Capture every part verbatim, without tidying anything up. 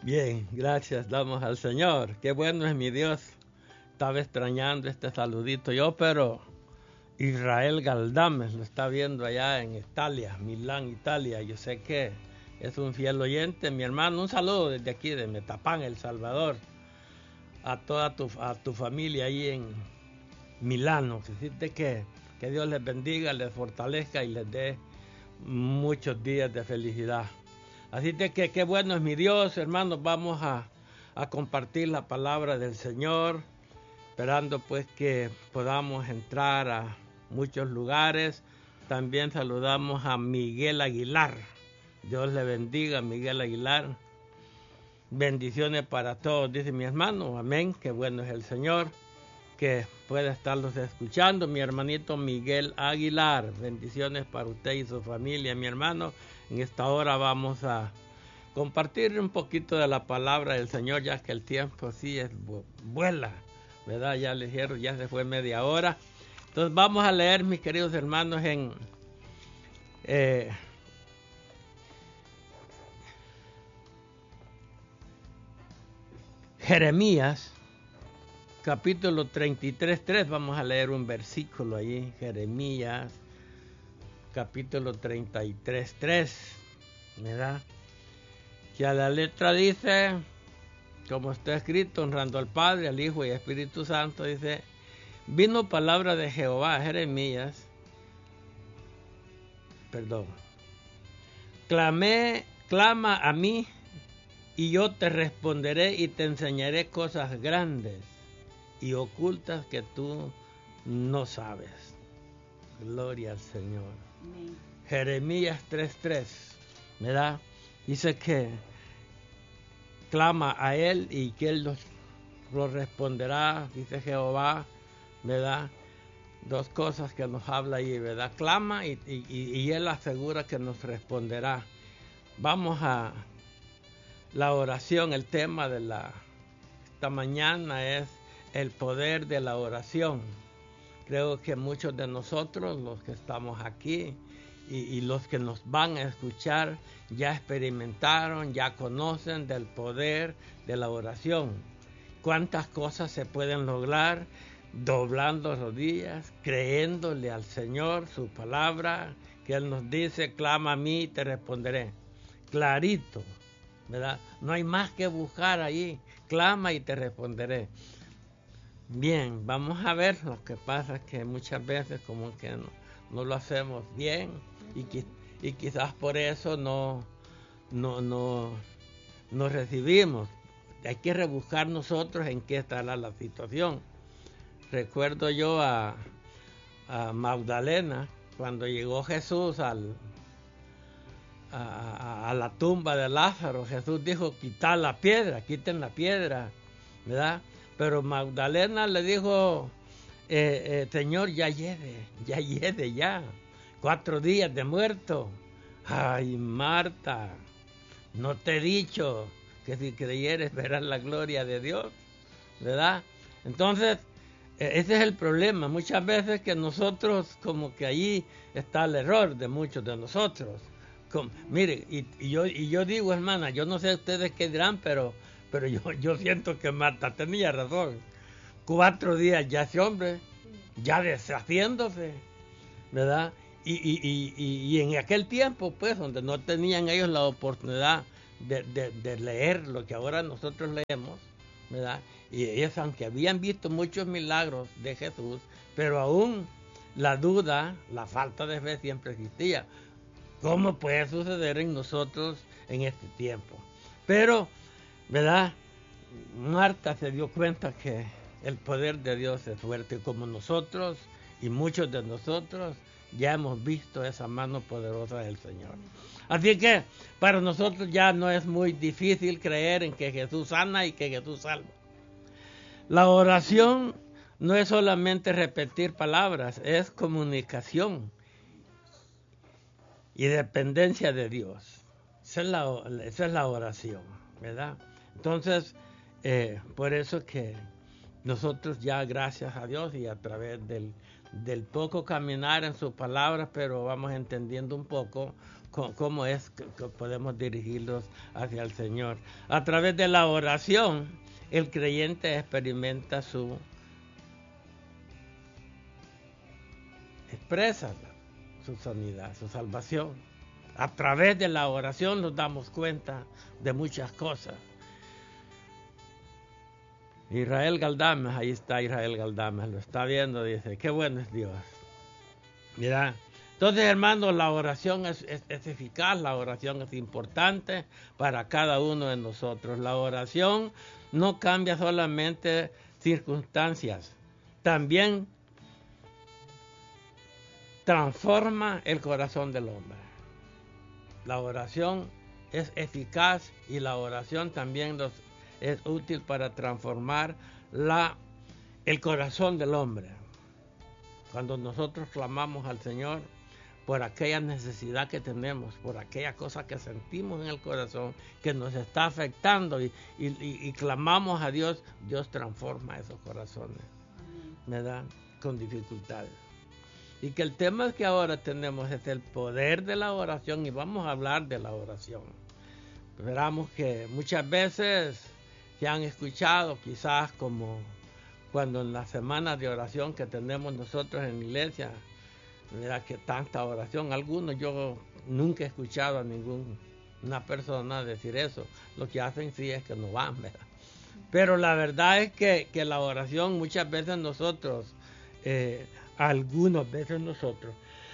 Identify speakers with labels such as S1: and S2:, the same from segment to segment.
S1: Bien, gracias damos al Señor. Qué bueno es mi Dios. Estaba extrañando este saludito yo, pero Israel Galdames lo está viendo allá en Italia, Milán, Italia. Yo sé que es un fiel oyente, mi hermano. Un saludo desde aquí, de Metapán, El Salvador, a toda tu, a tu familia ahí en Milano. Decirte que, que Dios les bendiga, les fortalezca y les dé muchos días de felicidad. Así de que qué bueno es mi Dios, hermanos. Vamos a, a compartir la palabra del Señor, esperando pues que podamos entrar a muchos lugares. También saludamos a Miguel Aguilar. Dios le bendiga, Miguel Aguilar. Bendiciones para todos, dice mi hermano. Amén, qué bueno es el Señor, que pueda estarlos escuchando. Mi hermanito Miguel Aguilar, bendiciones para usted y su familia, mi hermano. En esta hora vamos a compartir un poquito de la palabra del Señor, ya que el tiempo sí es vuela, ¿verdad? Ya les dijeron, ya se fue media hora. Entonces vamos a leer, mis queridos hermanos, en eh, Jeremías, capítulo treinta y tres, tres. Vamos a leer un versículo allí, Jeremías, capítulo treinta y tres, tres, ¿verdad? Que a la letra dice, como está escrito, honrando al Padre, al Hijo y al Espíritu Santo, dice: vino palabra de Jehová a Jeremías, perdón, clamé, clama a mí, y yo te responderé y te enseñaré cosas grandes y ocultas que tú no sabes. Gloria al Señor. Amén. Jeremías tres, tres, ¿verdad? Dice que clama a Él y que Él lo responderá, dice Jehová, ¿verdad? Dos cosas que nos habla ahí, ¿verdad? Clama y, y, y Él asegura que nos responderá. Vamos a la oración. El tema de la esta mañana es el poder de la oración. Creo que muchos de nosotros, los que estamos aquí y, y los que nos van a escuchar, ya experimentaron, ya conocen del poder de la oración. Cuántas cosas se pueden lograr doblando rodillas, creyéndole al Señor su palabra, que Él nos dice: clama a mí y te responderé. Clarito, ¿verdad? No hay más que buscar ahí. Clama y te responderé. Bien, vamos a ver. Lo que pasa es que muchas veces como que no, no lo hacemos bien y, y quizás por eso no, no, no, no recibimos. Hay que rebuscar nosotros en qué estará la situación. Recuerdo yo a, a Magdalena, cuando llegó Jesús al, a, a, a la tumba de Lázaro. Jesús dijo: quitad la piedra, quiten la piedra, ¿verdad? Pero Magdalena le dijo: eh, eh, Señor, ya lleve, ya lleve, ya. Cuatro días de muerto. Ay, Marta, no te he dicho que si creyeres verás la gloria de Dios, ¿verdad? Entonces, ese es el problema. Muchas veces que nosotros, como que ahí está el error de muchos de nosotros. Como, mire, y, y, yo, y yo digo, hermana, yo no sé ustedes qué dirán, pero, pero yo, yo siento que Marta tenía razón. Cuatro días ya ese hombre, ya deshaciéndose, ¿verdad? Y, y, y, y, y en aquel tiempo, pues, donde no tenían ellos la oportunidad de, de, de leer lo que ahora nosotros leemos, ¿verdad? Y ellos, aunque habían visto muchos milagros de Jesús, pero aún la duda, la falta de fe siempre existía. ¿Cómo puede suceder en nosotros en este tiempo? Pero, ¿verdad? Marta se dio cuenta que el poder de Dios es fuerte, como nosotros y muchos de nosotros ya hemos visto esa mano poderosa del Señor. Así que para nosotros ya no es muy difícil creer en que Jesús sana y que Jesús salva. La oración no es solamente repetir palabras, es comunicación y dependencia de Dios. Esa es la, esa es la oración, ¿verdad? Entonces, eh, por eso que nosotros ya, gracias a Dios y a través del, del poco caminar en sus palabras, pero vamos entendiendo un poco, cómo es que podemos dirigirlos hacia el Señor. A través de la oración, el creyente experimenta su expresa su sanidad, su salvación. A través de la oración nos damos cuenta de muchas cosas. Israel Galdames, ahí está Israel Galdames, lo está viendo, dice, qué bueno es Dios. Mira, entonces, hermanos, la oración es, es, es eficaz, la oración es importante para cada uno de nosotros. La oración no cambia solamente circunstancias, también transforma el corazón del hombre. La oración es eficaz y la oración también los, es útil para transformar la, el corazón del hombre. Cuando nosotros clamamos al Señor por aquella necesidad que tenemos, por aquella cosa que sentimos en el corazón que nos está afectando y, y, y, y clamamos a Dios, Dios transforma esos corazones, ¿verdad? Con dificultades. Y que el tema que ahora tenemos es el poder de la oración y vamos a hablar de la oración. Veramos que muchas veces se han escuchado, quizás como cuando en las semanas de oración que tenemos nosotros en la iglesia, mira que tanta oración, algunos yo nunca he escuchado a ninguna persona decir eso, lo que hacen sí es que no van, ¿verdad? Pero la verdad es que, que la oración muchas veces nosotros, eh, algunas veces nosotros,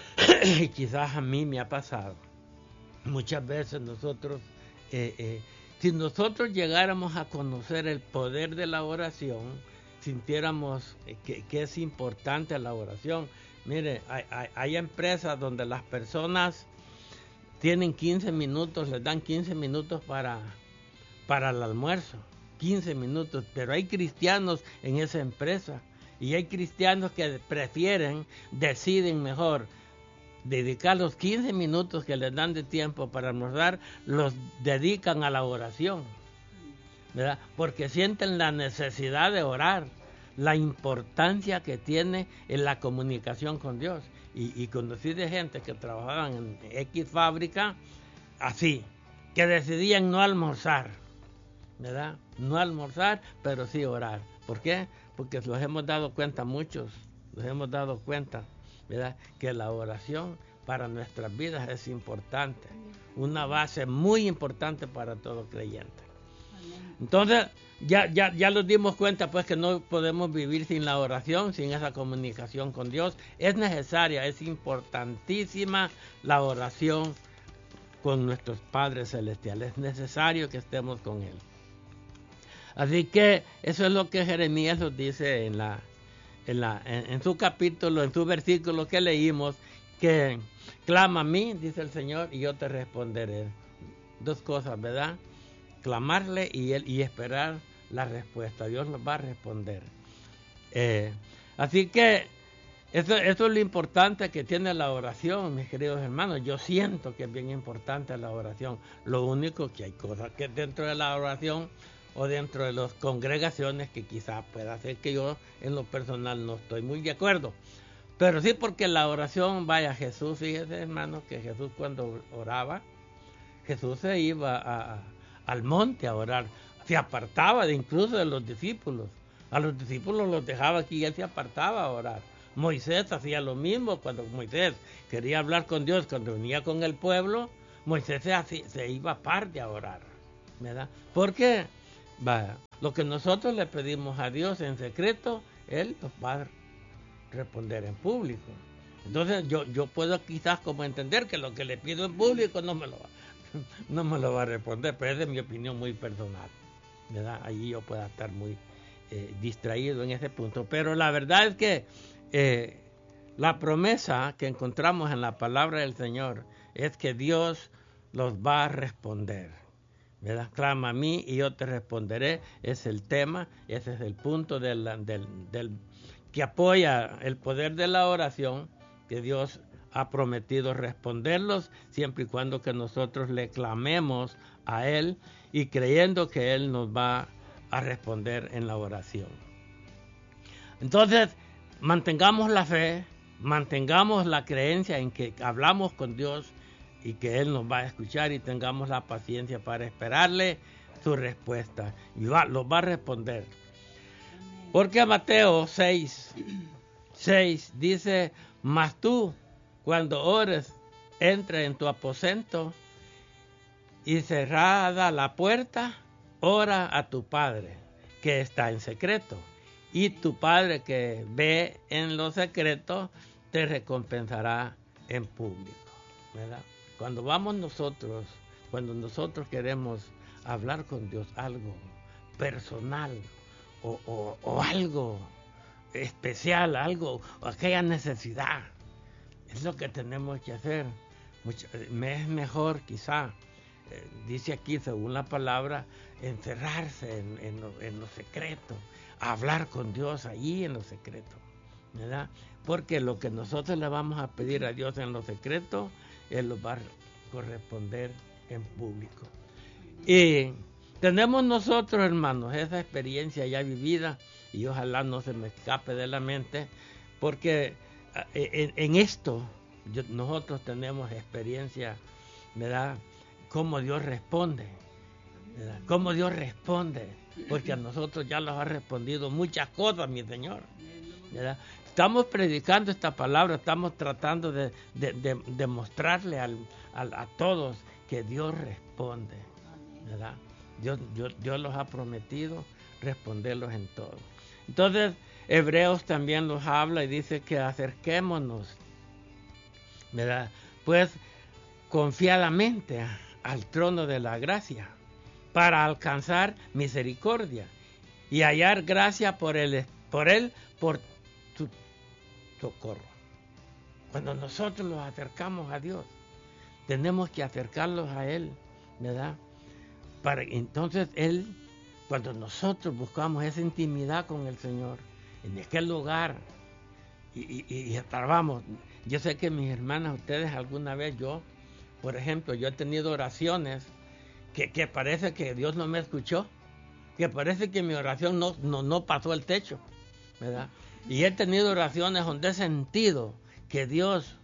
S1: y quizás a mí me ha pasado, muchas veces nosotros, eh, eh, si nosotros llegáramos a conocer el poder de la oración, sintiéramos que, que es importante la oración. Mire, hay, hay, hay empresas donde las personas tienen quince minutos, les dan quince minutos para, para el almuerzo, quince minutos, pero hay cristianos en esa empresa y hay cristianos que prefieren, deciden mejor dedicar los quince minutos que les dan de tiempo para almorzar, los dedican a la oración, ¿verdad? Porque sienten la necesidad de orar, la importancia que tiene en la comunicación con Dios. Y, y conocí de gente que trabajaban en X fábrica así, que decidían no almorzar, ¿verdad? No almorzar, pero sí orar. ¿Por qué? Porque nos hemos dado cuenta muchos, nos hemos dado cuenta, ¿verdad? Que la oración para nuestras vidas es importante, una base muy importante para todo creyente. Entonces, ya, ya, ya nos dimos cuenta pues que no podemos vivir sin la oración, sin esa comunicación con Dios. Es necesaria, es importantísima la oración con nuestros padres celestiales. Es necesario que estemos con Él. Así que eso es lo que Jeremías nos dice en, la, en, la, en, en su capítulo, en su versículo que leímos, que clama a mí, dice el Señor, y yo te responderé. Dos cosas, ¿verdad? Clamarle y, él, y esperar la respuesta. Dios nos va a responder. Eh, así que eso, eso es lo importante que tiene la oración, mis queridos hermanos. Yo siento que es bien importante la oración. Lo único que hay cosas que dentro de la oración o dentro de las congregaciones que quizás pueda ser que yo en lo personal no estoy muy de acuerdo. Pero sí, porque la oración, vaya, Jesús, fíjese hermanos, que Jesús cuando oraba, Jesús se iba a, a, al monte a orar, se apartaba de incluso de los discípulos. A los discípulos los dejaba aquí y él se apartaba a orar. Moisés hacía lo mismo cuando Moisés quería hablar con Dios, cuando venía con el pueblo, Moisés se, hacía, se iba aparte a orar, ¿verdad? Porque vaya, lo que nosotros le pedimos a Dios en secreto, Él nos va a responder en público. Entonces yo, yo puedo quizás como entender que lo que le pido en público no me lo va, no me lo va a responder, pero esa es mi opinión muy personal, ¿verdad? Allí yo pueda estar muy eh, distraído en ese punto. Pero la verdad es que eh, la promesa que encontramos en la palabra del Señor es que Dios los va a responder, ¿verdad? Clama a mí y yo te responderé. Es el tema, ese es el punto del, del, del que apoya el poder de la oración, que Dios ha prometido responderlos siempre y cuando que nosotros le clamemos a Él y creyendo que Él nos va a responder en la oración. Entonces, mantengamos la fe, mantengamos la creencia en que hablamos con Dios y que Él nos va a escuchar y tengamos la paciencia para esperarle su respuesta. Y va, los va a responder. Porque Mateo seis, seis dice, mas tú, cuando ores, entra en tu aposento y cerrada la puerta, ora a tu Padre que está en secreto. Y tu Padre que ve en lo secreto te recompensará en público, ¿verdad? Cuando vamos nosotros, cuando nosotros queremos hablar con Dios algo personal o, o, o algo especial, algo, aquella necesidad, es lo que tenemos que hacer. Mucho, me es mejor quizá, eh, dice aquí según la palabra, encerrarse en, en, lo, en lo secreto, hablar con Dios allí en lo secreto, ¿verdad? Porque lo que nosotros le vamos a pedir a Dios en lo secreto, Él lo va a corresponder en público. Y tenemos nosotros, hermanos, esa experiencia ya vivida, y ojalá no se me escape de la mente, porque en, en esto yo, nosotros tenemos experiencia, ¿verdad? Cómo Dios responde, ¿verdad? Cómo Dios responde, porque a nosotros ya nos ha respondido muchas cosas, mi Señor, ¿verdad? Estamos predicando esta palabra, estamos tratando de, de, de, de mostrarle al, al, a todos que Dios responde, ¿verdad? Dios, Dios, Dios los ha prometido responderlos en todo. Entonces, Hebreos también nos habla y dice que acerquémonos, ¿verdad? Pues confiadamente al trono de la gracia para alcanzar misericordia y hallar gracia por él, por él, por su socorro. Cuando nosotros nos acercamos a Dios, tenemos que acercarlos a Él, ¿verdad? Para entonces Él, cuando nosotros buscamos esa intimidad con el Señor, en aquel lugar, y, y, y vamos, yo sé que mis hermanas, ustedes alguna vez, yo, por ejemplo, yo he tenido oraciones que, que parece que Dios no me escuchó, que parece que mi oración no, no, no pasó el techo, ¿verdad? Y he tenido oraciones donde he sentido que Dios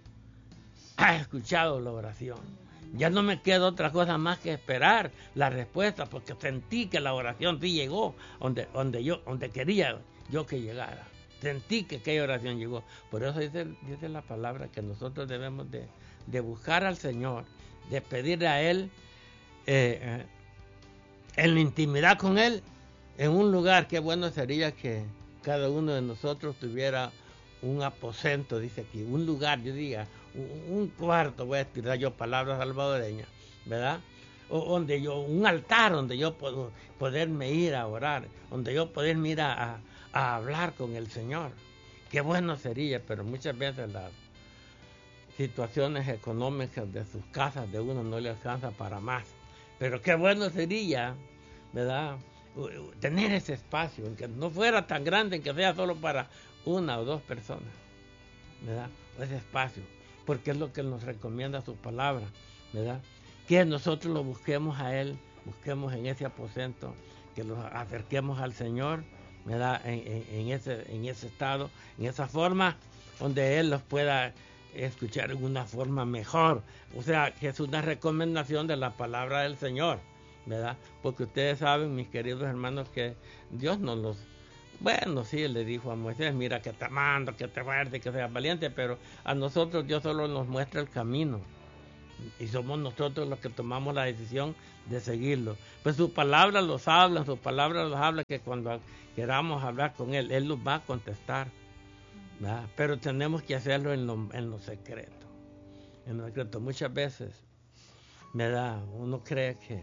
S1: ha escuchado la oración. Ya no me queda otra cosa más que esperar la respuesta, porque sentí que la oración sí llegó donde, donde, yo, donde quería yo que llegara. Sentí que aquella oración llegó. Por eso dice, dice la palabra que nosotros debemos de, de buscar al Señor, de pedirle a Él eh, eh, en la intimidad con Él, en un lugar. Qué bueno sería que cada uno de nosotros tuviera un aposento, dice aquí, un lugar, yo diga, un, un cuarto, voy a tirar yo palabras salvadoreñas, ¿verdad? O donde yo, un altar donde yo puedo poderme ir a orar, donde yo poderme ir a, a, a hablar con el Señor. Qué bueno sería, pero muchas veces las situaciones económicas de sus casas de uno no le alcanza para más. Pero qué bueno sería, ¿verdad?, tener ese espacio, aunque no fuera tan grande, que sea solo para una o dos personas, ¿verdad? Ese espacio, porque es lo que nos recomienda su palabra, ¿verdad? Que nosotros lo busquemos a Él, busquemos en ese aposento, que nos acerquemos al Señor, ¿verdad? En, en, en, ese, en ese estado, en esa forma, donde Él los pueda escuchar en una forma mejor. O sea, que es una recomendación de la palabra del Señor, ¿verdad? Porque ustedes saben, mis queridos hermanos, que Dios nos los... Bueno, sí, le dijo a Moisés, mira que te mando, que te fuerte, que seas valiente, pero a nosotros Dios solo nos muestra el camino. Y somos nosotros los que tomamos la decisión de seguirlo. Pues su palabra los habla, su palabra los habla, que cuando queramos hablar con Él, Él nos va a contestar, ¿verdad? Pero tenemos que hacerlo en lo, en lo secreto. En lo secreto. Muchas veces, ¿verdad?, uno cree que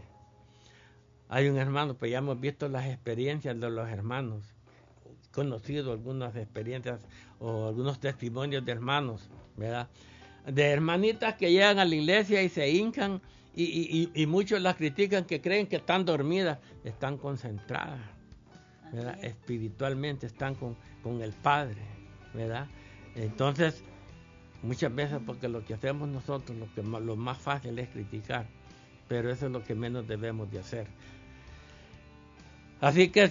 S1: hay un hermano, pues ya hemos visto las experiencias de los hermanos, conocido algunas experiencias o algunos testimonios de hermanos, ¿verdad?, de hermanitas que llegan a la iglesia y se hincan y, y, y muchos las critican, que creen que están dormidas, están concentradas, ¿verdad?, espiritualmente están con, con el Padre, ¿verdad? Entonces, muchas veces, porque lo que hacemos nosotros, lo, que, lo más fácil es criticar, pero eso es lo que menos debemos de hacer. Así que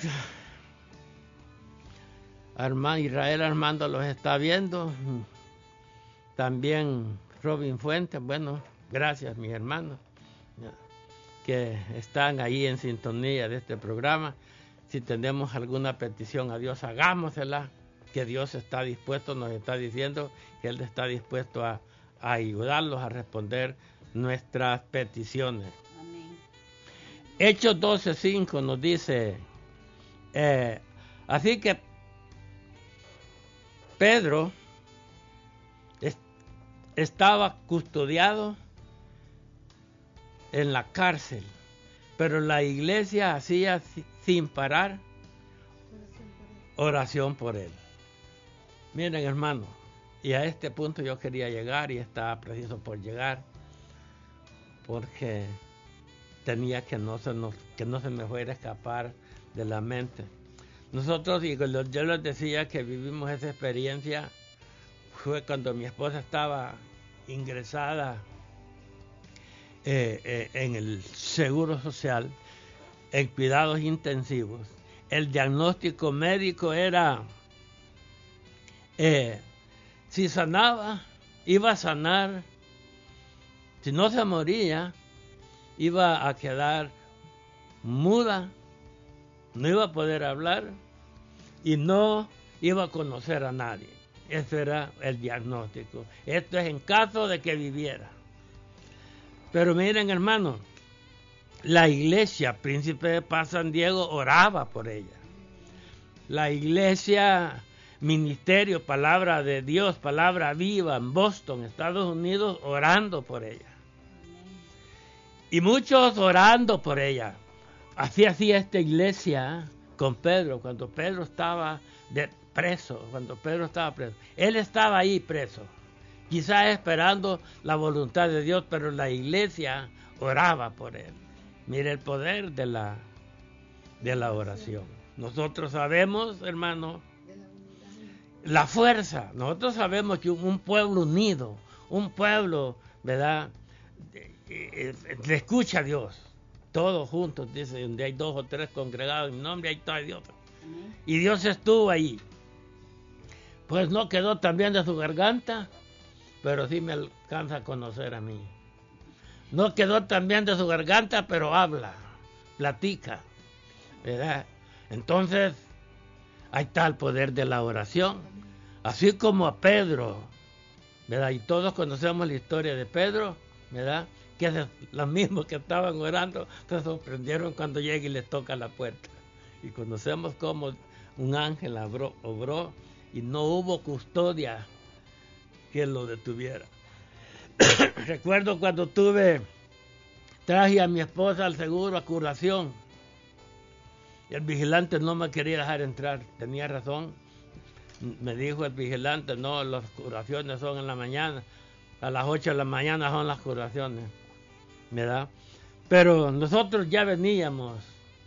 S1: Armando, Israel Armando los está viendo. También Robin Fuentes, bueno, Gracias, mis hermanos, que están ahí en sintonía de este programa. Si tenemos alguna petición a Dios, hagámosela, que Dios está dispuesto, nos está diciendo que Él está dispuesto a, a ayudarlos a responder nuestras peticiones.
S2: Amén.
S1: Hechos doce cinco nos dice, eh, así que Pedro est- estaba custodiado en la cárcel, pero la iglesia hacía sin parar oración por él. Miren, hermano, y a este punto yo quería llegar y estaba preciso por llegar, porque tenía que no se nos, que no se me fuera a escapar de la mente. Nosotros, y yo les decía que vivimos esa experiencia, fue cuando mi esposa estaba ingresada eh, eh, en el Seguro Social, en cuidados intensivos. El diagnóstico médico era, eh, si sanaba, iba a sanar, si no se moría, iba a quedar muda, no iba a poder hablar y no iba a conocer a nadie. Ese era el diagnóstico. Esto es en caso de que viviera. Pero miren, hermanos, la iglesia Príncipe de Paz San Diego oraba por ella. La iglesia Ministerio Palabra de Dios, Palabra Viva en Boston, Estados Unidos, orando por ella. Y muchos orando por ella. Así hacía esta iglesia con Pedro, cuando Pedro estaba de preso, cuando Pedro estaba preso. Él estaba ahí preso, quizás esperando la voluntad de Dios, pero la iglesia oraba por él. Mire el poder de la, de la oración. Nosotros sabemos, hermano, la fuerza. Nosotros sabemos que un pueblo unido, un pueblo, ¿verdad?, le escucha a Dios. Todos juntos, dice, donde hay dos o tres congregados en mi nombre, ahí está Dios. Amén. Y Dios estuvo ahí. Pues no quedó también de su garganta, pero sí me alcanza a conocer a mí. No quedó también de su garganta, pero habla, platica, ¿verdad? Entonces, ahí está el poder de la oración. Así como a Pedro, ¿verdad? Y todos conocemos la historia de Pedro, ¿verdad? Que es los mismos que estaban orando se sorprendieron cuando llega y les toca la puerta. Y conocemos cómo un ángel obró, obró y no hubo custodia que lo detuviera. Recuerdo cuando tuve, traje a mi esposa al seguro a curación. Y el vigilante no me quería dejar entrar. Tenía razón. Me dijo el vigilante, no, las curaciones son en la mañana. A las ocho de la mañana son las curaciones, ¿verdad? Pero nosotros ya veníamos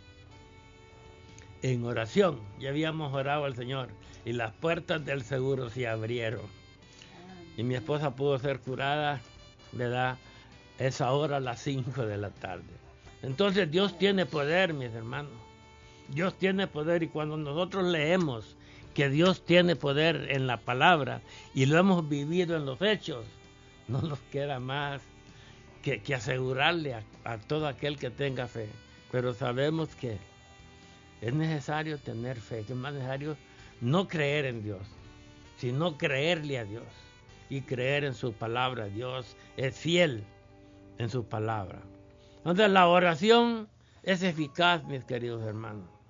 S1: en oración, ya habíamos orado al Señor y las puertas del seguro se abrieron. Y mi esposa pudo ser curada, ¿verdad? Esa hora a las cinco de la tarde. Entonces Dios tiene poder, mis hermanos. Dios tiene poder, y cuando nosotros leemos que Dios tiene poder en la palabra y lo hemos vivido en los hechos, no nos queda más que, que asegurarle a, a todo aquel que tenga fe. Pero sabemos que es necesario tener fe, que es más necesario no creer en Dios, sino creerle a Dios y creer en su palabra. Dios es fiel en su palabra. Entonces la oración es eficaz, mis queridos hermanos.